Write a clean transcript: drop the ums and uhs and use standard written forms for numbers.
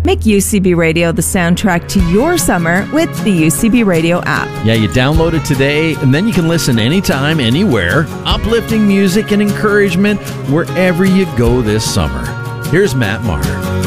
Make UCB Radio the soundtrack to your summer with the UCB Radio app. Yeah, you download it today, and then you can listen anytime, anywhere. Uplifting music and encouragement wherever you go this summer. Here's Matt Maher.